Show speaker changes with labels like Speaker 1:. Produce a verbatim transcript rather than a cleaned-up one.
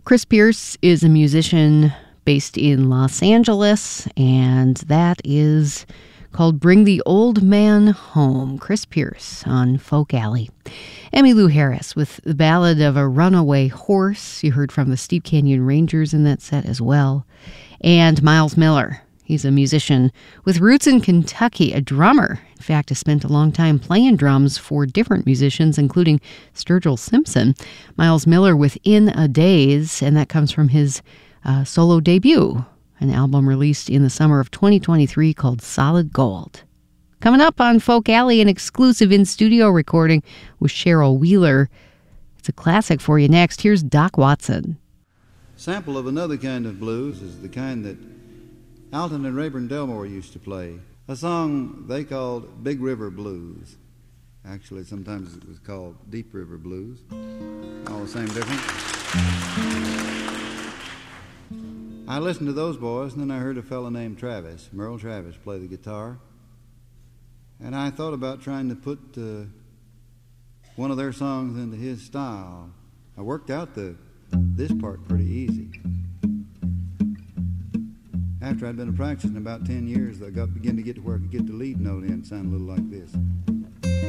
Speaker 1: Chris Pierce is a musician based in Los Angeles, and that is called Bring the Old Man Home. Chris Pierce on Folk Alley. Emmylou Harris with the Ballad of a Runaway Horse. You heard from the Steep Canyon Rangers in that set as well. And Miles Miller. He's a musician with roots in Kentucky, a drummer. In fact, has spent a long time playing drums for different musicians, including Sturgill Simpson. Miles Miller with In a Daze, and that comes from his uh, solo debut, an album released in the summer of twenty twenty-three called Solid Gold. Coming up on Folk Alley, an exclusive in-studio recording with Cheryl Wheeler. It's a classic for you next. Here's Doc Watson.
Speaker 2: Sample of another kind of blues is the kind that Alton and Rayburn Delmore used to play, a song they called Big River Blues. Actually, sometimes it was called Deep River Blues. All the same difference. I listened to those boys, and then I heard a fellow named Travis, Merle Travis, play the guitar. And I thought about trying to put uh, one of their songs into his style. I worked out the this part pretty easy. After I'd been practicing about ten years, I got began to get to where I could get the lead note in, sound a little like this.